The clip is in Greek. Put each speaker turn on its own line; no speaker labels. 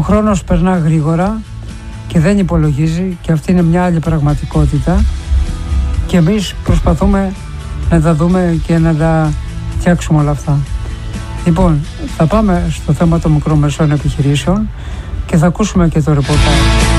χρόνος περνά γρήγορα και δεν υπολογίζει, και αυτή είναι μια άλλη πραγματικότητα, και εμείς προσπαθούμε να τα δούμε και να τα φτιάξουμε όλα αυτά. Λοιπόν, θα πάμε στο θέμα των μικρομεσαίων επιχειρήσεων και θα ακούσουμε και το ρεπορτάζ.